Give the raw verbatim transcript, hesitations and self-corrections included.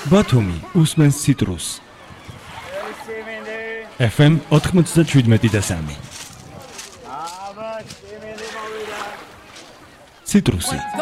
ბათუმი უსმენს ციტრუსს. ეფ ემ ოთხმოცდაშვიდმეტი და სამი. ციტრუსი